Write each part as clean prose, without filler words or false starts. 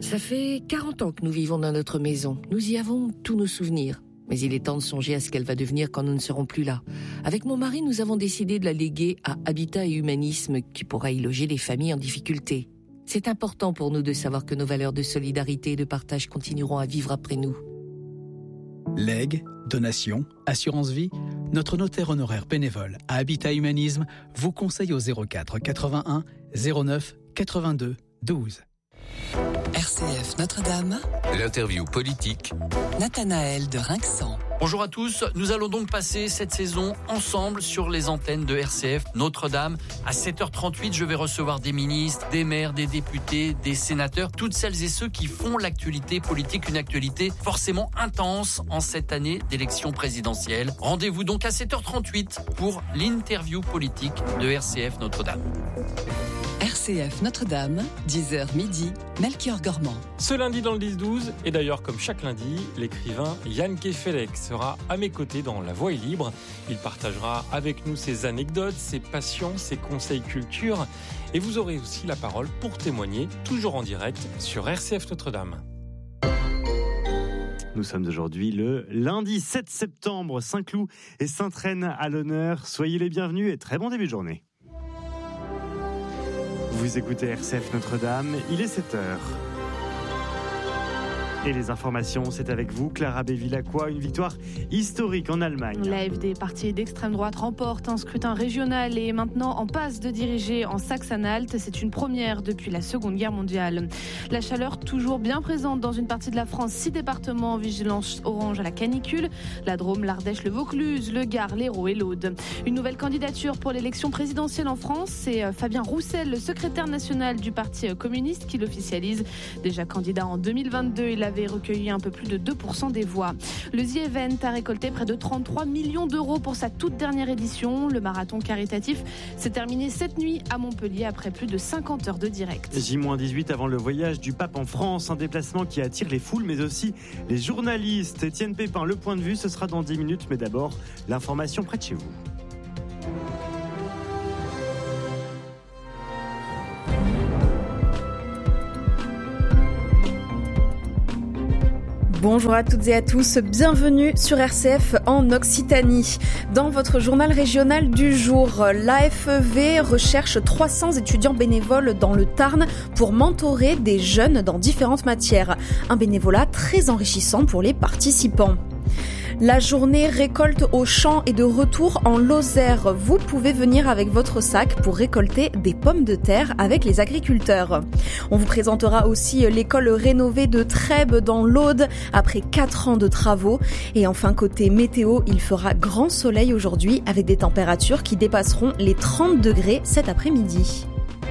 Ça fait 40 ans que nous vivons dans notre maison. Nous y avons tous nos souvenirs. Mais il est temps de songer à ce qu'elle va devenir quand nous ne serons plus là. Avec mon mari, nous avons décidé de la léguer à Habitat et Humanisme, qui pourra y loger les familles en difficulté. C'est important pour nous de savoir que nos valeurs de solidarité et de partage continueront à vivre après nous. Legs, donations, assurance vie, notre notaire honoraire bénévole à Habitat Humanisme vous conseille au 04 81 09 82 12. RCF Notre-Dame. L'interview politique. Nathanaël de Rinxan. Bonjour à tous, nous allons donc passer cette saison ensemble sur les antennes de RCF Notre-Dame. À 7h38, je vais recevoir des ministres, des maires, des députés, des sénateurs, toutes celles et ceux qui font l'actualité politique, une actualité forcément intense en cette année d'élection présidentielle. Rendez-vous donc à 7h38 pour l'interview politique de RCF Notre-Dame. RCF Notre-Dame, 10h midi, Melchior Gormand. Ce lundi dans le 10-12, et d'ailleurs comme chaque lundi, l'écrivain Jan Kefelec sera à mes côtés dans La Voix est libre. Il partagera avec nous ses anecdotes, ses passions, ses conseils culture. Et vous aurez aussi la parole pour témoigner, toujours en direct, sur RCF Notre-Dame. Nous sommes aujourd'hui le lundi 7 septembre, Saint-Cloud et Sainte-Reine à l'honneur. Soyez les bienvenus et très bon début de journée. Vous écoutez RCF Notre-Dame, il est 7h. Et les informations, c'est avec vous, Clara Bévilacqua, une victoire historique en Allemagne. L'AfD, parti d'extrême droite, remporte un scrutin régional et est maintenant en passe de diriger en Saxe-Anhalt. C'est une première depuis la Seconde Guerre mondiale. La chaleur toujours bien présente dans une partie de la France. 6 départements en vigilance orange à la canicule. La Drôme, l'Ardèche, le Vaucluse, le Gard, l'Hérault et l'Aude. Une nouvelle candidature pour l'élection présidentielle en France. C'est Fabien Roussel, le secrétaire national du Parti communiste, qui l'officialise. Déjà candidat en 2022, il avait recueilli un peu plus de 2% des voix. Le The Event a récolté près de 33 millions d'euros pour sa toute dernière édition. Le marathon caritatif s'est terminé cette nuit à Montpellier après plus de 50 heures de direct. J-18 avant le voyage du pape en France, un déplacement qui attire les foules mais aussi les journalistes. Étienne Pépin, le point de vue, ce sera dans 10 minutes, mais d'abord l'information près de chez vous. Bonjour à toutes et à tous, bienvenue sur RCF en Occitanie. Dans votre journal régional du jour, l'AFEV recherche 300 étudiants bénévoles dans le Tarn pour mentorer des jeunes dans différentes matières. Un bénévolat très enrichissant pour les participants. La journée récolte au champ est de retour en Lozère. Vous pouvez venir avec votre sac pour récolter des pommes de terre avec les agriculteurs. On vous présentera aussi l'école rénovée de Trèbes dans l'Aude après 4 ans de travaux. Et enfin, côté météo, il fera grand soleil aujourd'hui avec des températures qui dépasseront les 30 degrés cet après-midi.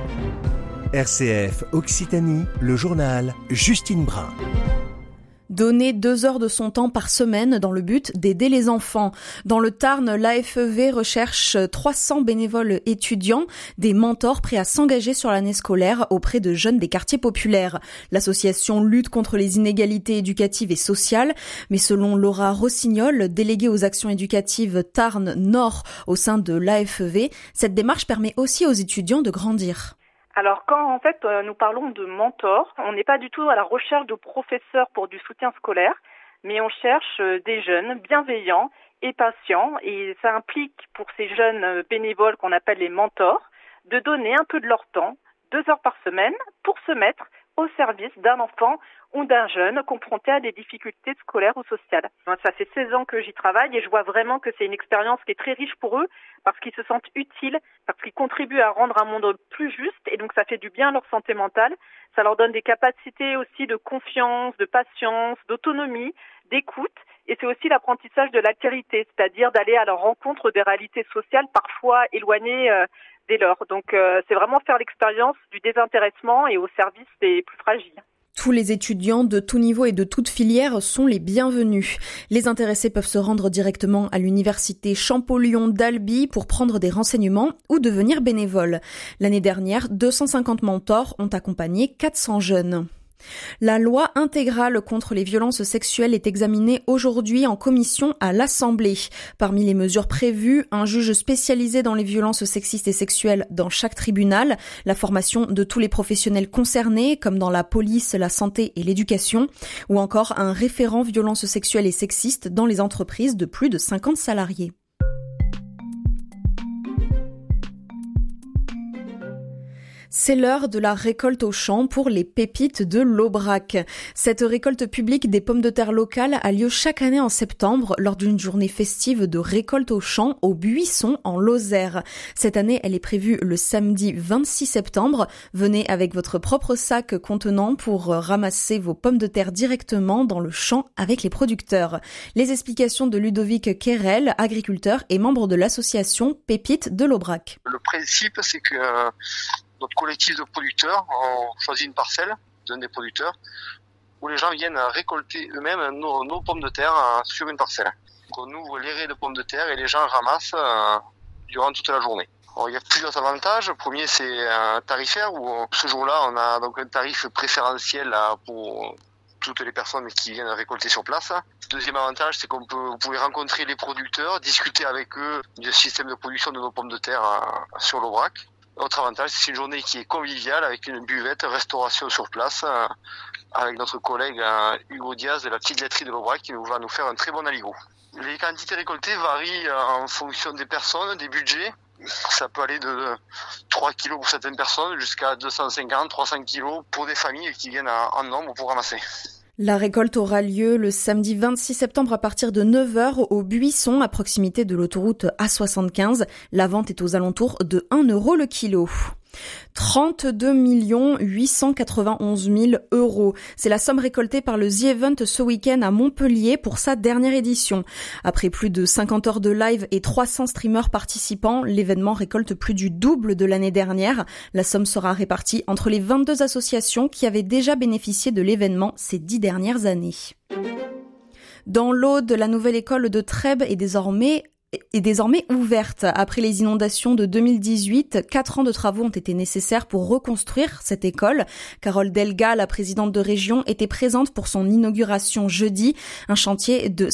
RCF Occitanie, le journal Justine Brun. Donner 2 heures de son temps par semaine dans le but d'aider les enfants. Dans le Tarn, l'AFEV recherche 300 bénévoles étudiants, des mentors prêts à s'engager sur l'année scolaire auprès de jeunes des quartiers populaires. L'association lutte contre les inégalités éducatives et sociales, mais selon Laura Rossignol, déléguée aux actions éducatives Tarn Nord au sein de l'AFEV, cette démarche permet aussi aux étudiants de grandir. Alors quand en fait nous parlons de mentors, on n'est pas du tout à la recherche de professeurs pour du soutien scolaire, mais on cherche des jeunes bienveillants et patients, et ça implique pour ces jeunes bénévoles qu'on appelle les mentors de donner un peu de leur temps, 2 heures par semaine, pour se mettre au service d'un enfant ou d'un jeune confronté à des difficultés scolaires ou sociales. Ça fait 16 ans que j'y travaille et je vois vraiment que c'est une expérience qui est très riche pour eux parce qu'ils se sentent utiles, parce qu'ils contribuent à rendre un monde plus juste et donc ça fait du bien à leur santé mentale. Ça leur donne des capacités aussi de confiance, de patience, d'autonomie, d'écoute et c'est aussi l'apprentissage de l'altérité, c'est-à-dire d'aller à la rencontre des réalités sociales parfois éloignées dès lors. Donc c'est vraiment faire l'expérience du désintéressement et au service des plus fragiles. Tous les étudiants de tout niveau et de toute filière sont les bienvenus. Les intéressés peuvent se rendre directement à l'université Champollion d'Albi pour prendre des renseignements ou devenir bénévoles. L'année dernière, 250 mentors ont accompagné 400 jeunes. La loi intégrale contre les violences sexuelles est examinée aujourd'hui en commission à l'Assemblée. Parmi les mesures prévues, un juge spécialisé dans les violences sexistes et sexuelles dans chaque tribunal, la formation de tous les professionnels concernés, comme dans la police, la santé et l'éducation, ou encore un référent violences sexuelles et sexistes dans les entreprises de plus de 50 salariés. C'est l'heure de la récolte aux champs pour les pépites de l'Aubrac. Cette récolte publique des pommes de terre locales a lieu chaque année en septembre lors d'une journée festive de récolte aux champs au Buisson en Lozère. Cette année, elle est prévue le samedi 26 septembre. Venez avec votre propre sac contenant pour ramasser vos pommes de terre directement dans le champ avec les producteurs. Les explications de Ludovic Querel, agriculteur et membre de l'association Pépites de l'Aubrac. Le principe, c'est que notre collectif de producteurs, on choisit une parcelle d'un des producteurs où les gens viennent récolter eux-mêmes nos pommes de terre sur une parcelle. Donc on ouvre les raies de pommes de terre et les gens ramassent durant toute la journée. Alors, il y a plusieurs avantages. Le premier, c'est tarifaire où ce jour-là, on a donc un tarif préférentiel pour toutes les personnes qui viennent récolter sur place. Deuxième avantage, c'est vous pouvez rencontrer les producteurs, discuter avec eux du système de production de nos pommes de terre sur l'Aubrac. Autre avantage, c'est une journée qui est conviviale avec une buvette, restauration sur place, avec notre collègue Hugo Diaz de la petite laiterie de l'Aubrac qui va nous faire un très bon aligot. Les quantités récoltées varient en fonction des personnes, des budgets. Ça peut aller de 3 kilos pour certaines personnes jusqu'à 250, 300 kilos pour des familles qui viennent en nombre pour ramasser. La récolte aura lieu le samedi 26 septembre à partir de 9h au Buisson, à proximité de l'autoroute A75. La vente est aux alentours de 1 € le kilo. 32 891 000 €. C'est la somme récoltée par le The Event ce week-end à Montpellier pour sa dernière édition. Après plus de 50 heures de live et 300 streamers participants, l'événement récolte plus du double de l'année dernière. La somme sera répartie entre les 22 associations qui avaient déjà bénéficié de l'événement ces 10 dernières années. Dans l'Aude, la nouvelle école de Trèbes est désormais ouverte. Après les inondations de 2018, 4 ans de travaux ont été nécessaires pour reconstruire cette école. Carole Delga, la présidente de région, était présente pour son inauguration jeudi. Un chantier de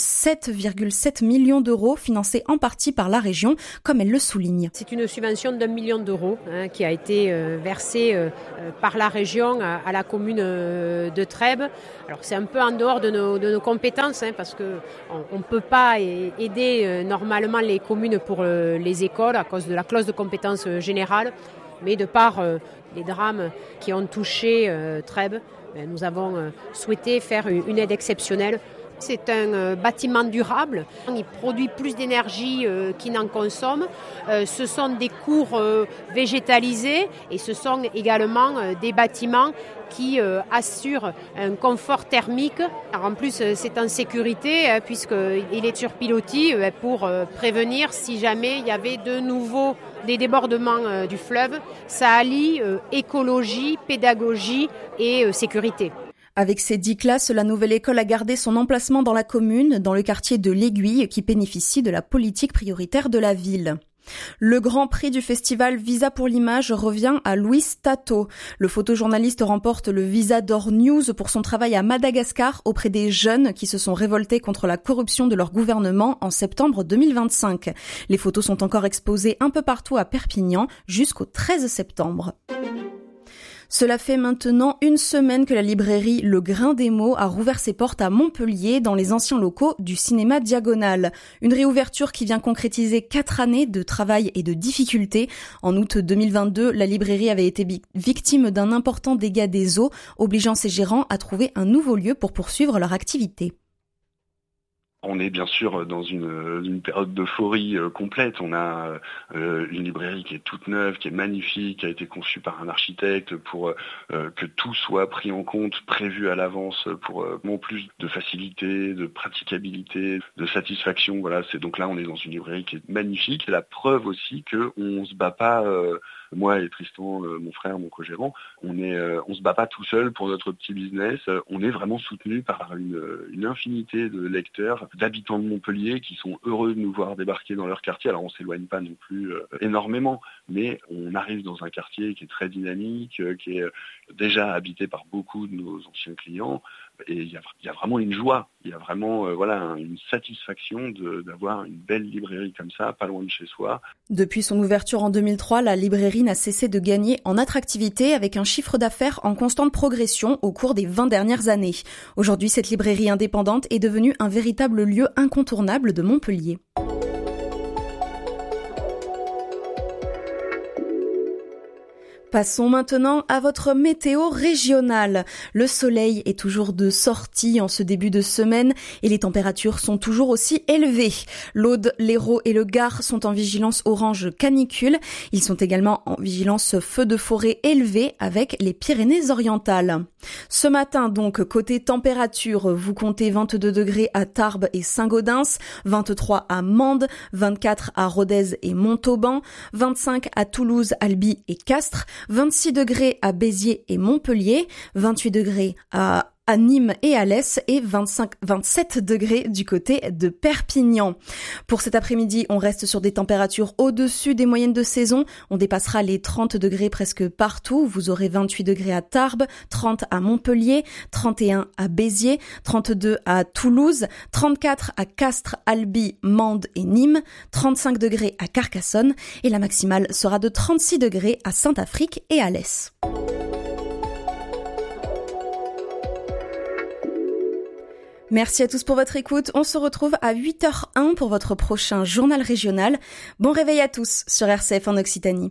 7,7 millions d'euros financé en partie par la région, comme elle le souligne. C'est une subvention d'1 million d'euros qui a été versée par la région à la commune de Trèbes. Alors c'est un peu en dehors de nos compétences parce qu'on ne peut pas aider normalement les communes pour les écoles à cause de la clause de compétence générale, mais de par les drames qui ont touché Trèbes, nous avons souhaité faire une aide exceptionnelle. C'est un bâtiment durable, il produit plus d'énergie qu'il n'en consomme. Ce sont des cours végétalisés et ce sont également des bâtiments qui assurent un confort thermique. Alors en plus, c'est en sécurité puisqu'il est sur pilotis pour prévenir si jamais il y avait de nouveau des débordements du fleuve. Ça allie écologie, pédagogie et sécurité. Avec ses 10 classes, la nouvelle école a gardé son emplacement dans la commune, dans le quartier de l'Aiguille, qui bénéficie de la politique prioritaire de la ville. Le grand prix du festival Visa pour l'image revient à Louis Tato. Le photojournaliste remporte le Visa d'Or News pour son travail à Madagascar auprès des jeunes qui se sont révoltés contre la corruption de leur gouvernement en septembre 2025. Les photos sont encore exposées un peu partout à Perpignan jusqu'au 13 septembre. Cela fait maintenant une semaine que la librairie Le Grain des Mots a rouvert ses portes à Montpellier dans les anciens locaux du cinéma Diagonale. Une réouverture qui vient concrétiser 4 années de travail et de difficultés. En août 2022, la librairie avait été victime d'un important dégât des eaux, obligeant ses gérants à trouver un nouveau lieu pour poursuivre leur activité. On est bien sûr dans une période d'euphorie complète. On a une librairie qui est toute neuve, qui est magnifique, qui a été conçue par un architecte pour que tout soit pris en compte, prévu à l'avance pour plus de facilité, de praticabilité, de satisfaction. Voilà, donc là on est dans une librairie qui est magnifique. La preuve aussi qu'on se bat pas. Moi et Tristan, mon frère, mon co-gérant, on se bat pas tout seul pour notre petit business. On est vraiment soutenu par une infinité de lecteurs, d'habitants de Montpellier qui sont heureux de nous voir débarquer dans leur quartier. Alors on s'éloigne pas non plus énormément, mais on arrive dans un quartier qui est très dynamique, qui est déjà habité par beaucoup de nos anciens clients. Et il y a vraiment une joie, il y a vraiment une satisfaction d'avoir une belle librairie comme ça, pas loin de chez soi. Depuis son ouverture en 2003, la librairie n'a cessé de gagner en attractivité avec un chiffre d'affaires en constante progression au cours des 20 dernières années. Aujourd'hui, cette librairie indépendante est devenue un véritable lieu incontournable de Montpellier. Passons maintenant à votre météo régionale. Le soleil est toujours de sortie en ce début de semaine et les températures sont toujours aussi élevées. L'Aude, l'Hérault et le Gard sont en vigilance orange canicule. Ils sont également en vigilance feu de forêt élevé avec les Pyrénées-Orientales. Ce matin donc, côté température, vous comptez 22 degrés à Tarbes et Saint-Gaudens, 23 à Mende, 24 à Rodez et Montauban, 25 à Toulouse, Albi et Castres, 26 degrés à Béziers et Montpellier, 28 degrés à Nîmes et Alès et 27 degrés du côté de Perpignan. Pour cet après-midi, on reste sur des températures au-dessus des moyennes de saison. On dépassera les 30 degrés presque partout. Vous aurez 28 degrés à Tarbes, 30 à Montpellier, 31 à Béziers, 32 à Toulouse, 34 à Castres, Albi, Mende et Nîmes, 35 degrés à Carcassonne et la maximale sera de 36 degrés à Saint-Affrique et Alès. Merci à tous pour votre écoute. On se retrouve à 8h01 pour votre prochain journal régional. Bon réveil à tous sur RCF en Occitanie.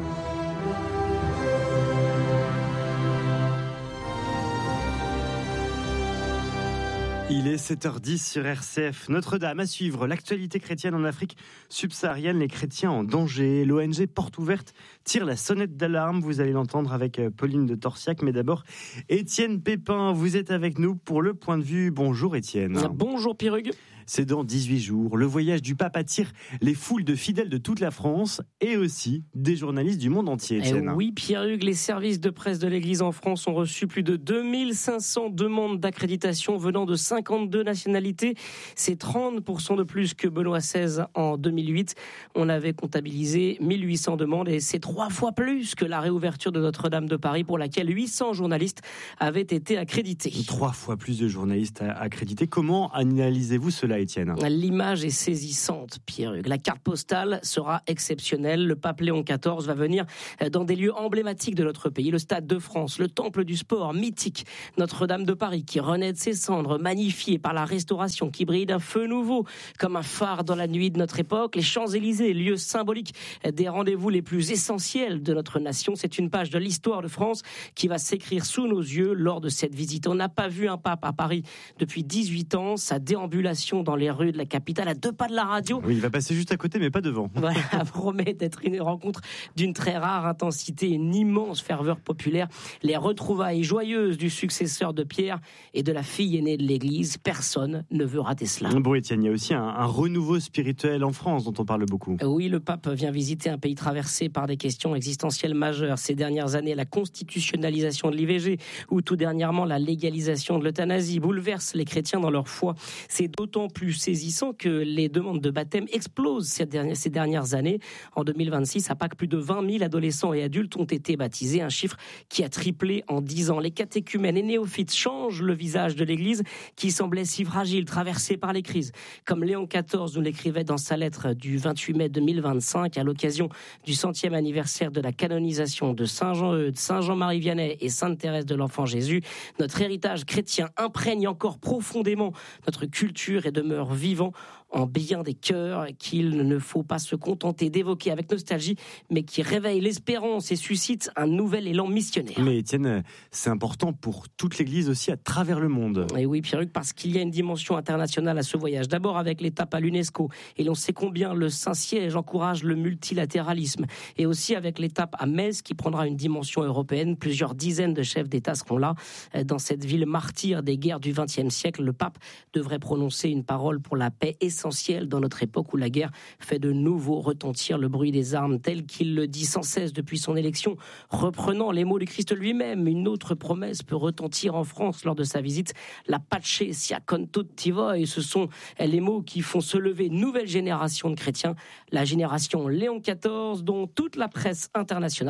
Il est 7h10 sur RCF. Notre-Dame à suivre l'actualité chrétienne en Afrique subsaharienne, les chrétiens en danger. L'ONG Porte Ouverte tire la sonnette d'alarme. Vous allez l'entendre avec Pauline de Torsiac. Mais d'abord, Étienne Pépin, vous êtes avec nous pour le point de vue. Bonjour Étienne. Bonjour Pierrugue. C'est dans 18 jours. Le voyage du pape attire les foules de fidèles de toute la France et aussi des journalistes du monde entier. Oui, Pierre-Hugues, les services de presse de l'Église en France ont reçu plus de 2500 demandes d'accréditation venant de 52 nationalités. C'est 30% de plus que Benoît XVI en 2008. On avait comptabilisé 1800 demandes et c'est 3 fois plus que la réouverture de Notre-Dame de Paris pour laquelle 800 journalistes avaient été accrédités. 3 fois plus de journalistes accrédités. Comment analysez-vous cela, Étienne ? L'image est saisissante, Pierre-Hugues. La carte postale sera exceptionnelle. Le pape Léon XIV va venir dans des lieux emblématiques de notre pays. Le Stade de France, le Temple du Sport, mythique. Notre-Dame de Paris qui renaît de ses cendres, magnifiée par la restauration, qui brille d'un feu nouveau, comme un phare dans la nuit de notre époque. Les Champs-Élysées, lieu symbolique des rendez-vous les plus essentiels de notre nation. C'est une page de l'histoire de France qui va s'écrire sous nos yeux lors de cette visite. On n'a pas vu un pape à Paris depuis 18 ans. Sa déambulation dans les rues de la capitale, à 2 pas de la radio. Oui, il va passer juste à côté, mais pas devant. Voilà, promet d'être une rencontre d'une très rare intensité, une immense ferveur populaire. Les retrouvailles joyeuses du successeur de Pierre et de la fille aînée de l'Église. Personne ne veut rater cela. Bon, Étienne, il y a aussi un renouveau spirituel en France dont on parle beaucoup. Oui, le pape vient visiter un pays traversé par des questions existentielles majeures. Ces dernières années, la constitutionnalisation de l'IVG ou tout dernièrement la légalisation de l'euthanasie bouleverse les chrétiens dans leur foi. C'est d'autant plus saisissant que les demandes de baptême explosent ces dernières années. En 2026, à Pâques, plus de 20 000 adolescents et adultes ont été baptisés, un chiffre qui a triplé en 10 ans. Les catéchumènes et néophytes changent le visage de l'Église qui semblait si fragile, traversée par les crises. Comme Léon XIV nous l'écrivait dans sa lettre du 28 mai 2025 à l'occasion du 100e anniversaire de la canonisation de Saint Jean-Eudes, Saint Jean-Marie Vianney et Sainte Thérèse de l'Enfant Jésus, notre héritage chrétien imprègne encore profondément notre culture et demeure vivant en bien des cœurs qu'il ne faut pas se contenter d'évoquer avec nostalgie, mais qui réveille l'espérance et suscite un nouvel élan missionnaire. Mais Étienne, c'est important pour toute l'Église aussi à travers le monde. Et oui, Pierre-Hugues, parce qu'il y a une dimension internationale à ce voyage. D'abord avec l'étape à l'UNESCO, et l'on sait combien le Saint-Siège encourage le multilatéralisme, et aussi avec l'étape à Metz qui prendra une dimension européenne. Plusieurs dizaines de chefs d'État seront là. Dans cette ville martyre des guerres du XXe siècle, le pape devrait prononcer une parole pour la paix essentielle dans notre époque où la guerre fait de nouveau retentir le bruit des armes, tel qu'il le dit sans cesse depuis son élection. Reprenant les mots du Christ lui-même, une autre promesse peut retentir en France lors de sa visite. La pace sia con tutti voi, ce sont les mots qui font se lever une nouvelle génération de chrétiens, la génération Léon XIV, dont toute la presse internationale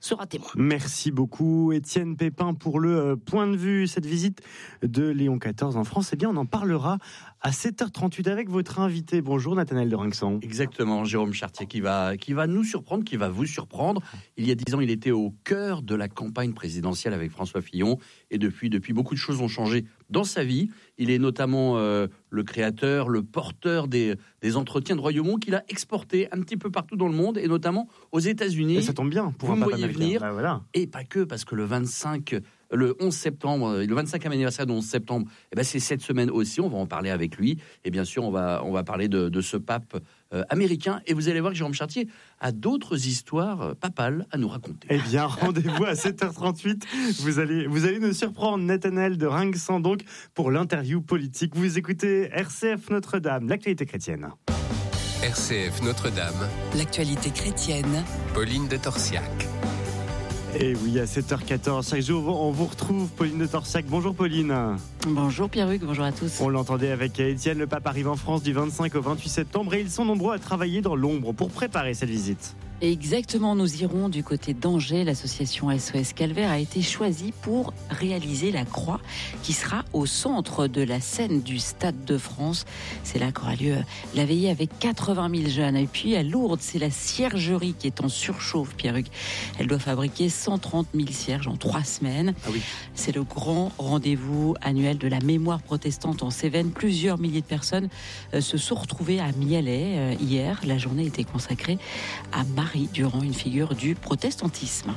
sera témoin. Merci beaucoup Étienne Pépin pour le point de vue. Cette visite de Léon XIV en France, eh bien on en parlera à 7h38 avec votre invité. Bonjour Nathanaël de Rinxan. Exactement, Jérôme Chartier qui va nous surprendre, qui va vous surprendre. Il y a 10 ans, il était au cœur de la campagne présidentielle avec François Fillon et depuis beaucoup de choses ont changé dans sa vie. Il est notamment le créateur, le porteur des entretiens de Royaumont qu'il a exportés un petit peu partout dans le monde et notamment aux États-Unis. Et ça tombe bien pour vous un me pape voyez américain. venir, Bah, voilà. et pas que, parce que le 11 septembre, le 25e anniversaire du 11 septembre, eh ben c'est cette semaine aussi, on va en parler avec lui, et bien sûr on va parler de ce pape américain, et vous allez voir que Jérôme Chartier a d'autres histoires papales à nous raconter. Eh bien, rendez-vous à 7h38, vous allez nous surprendre, Nathanaël de Rinxan, donc, pour l'interview politique. Vous écoutez RCF Notre-Dame, l'actualité chrétienne. RCF Notre-Dame, L'actualité chrétienne. Pauline de Torsiac. Et oui, à 7h14, chaque jour, on vous retrouve, Pauline de Torsiac. Bonjour Pauline. Bonjour Pierre-Hugues, bonjour à tous. On l'entendait avec Étienne, le pape arrive en France du 25 au 28 septembre et ils sont nombreux à travailler dans l'ombre pour préparer cette visite. Exactement, nous irons du côté d'Angers. L'association SOS Calvaire a été choisie pour réaliser la croix qui sera au centre de la scène du Stade de France. C'est là qu'aura lieu la veillée avec 80 000 jeunes. Et puis à Lourdes, c'est la ciergerie qui est en surchauffe, Pierre-Hugues. Elle doit fabriquer 130 000 cierges en 3 semaines. Ah oui. C'est le grand rendez-vous annuel de la mémoire protestante en Cévennes. Plusieurs milliers de personnes se sont retrouvées à Mialet hier. La journée était consacrée à Marie Durand, une figure du protestantisme.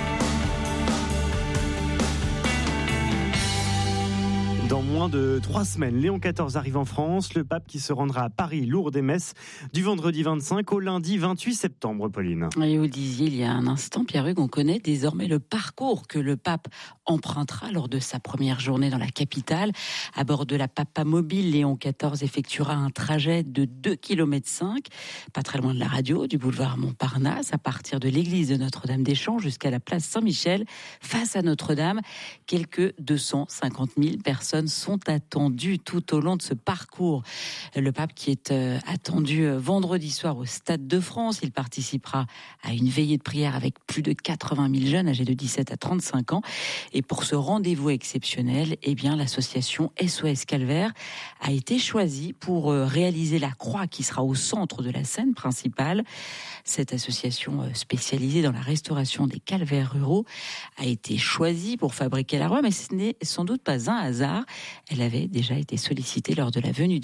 Dans moins de 3 semaines, Léon XIV arrive en France, le pape qui se rendra à Paris, Lourdes et Metz, du vendredi 25 au lundi 28 septembre, Pauline. Et vous le disiez il y a un instant, Pierre-Hugues, on connaît désormais le parcours que le pape empruntera lors de sa première journée dans la capitale. À bord de la Papamobile, Léon XIV effectuera un trajet de 2,5 km, pas très loin de la radio, du boulevard Montparnasse, à partir de l'église de Notre-Dame-des-Champs jusqu'à la place Saint-Michel. Face à Notre-Dame, quelques 250 000 personnes sont attendues tout au long de ce parcours. Le pape qui est attendu vendredi soir au Stade de France, il participera à une veillée de prière avec plus de 80 000 jeunes âgés de 17 à 35 ans. Et pour ce rendez-vous exceptionnel, eh bien, l'association SOS Calvaire a été choisie pour réaliser la croix qui sera au centre de la scène principale. Cette association spécialisée dans la restauration des calvaires ruraux a été choisie pour fabriquer la croix, mais ce n'est sans doute pas un hasard. Elle avait déjà été sollicitée lors de la venue du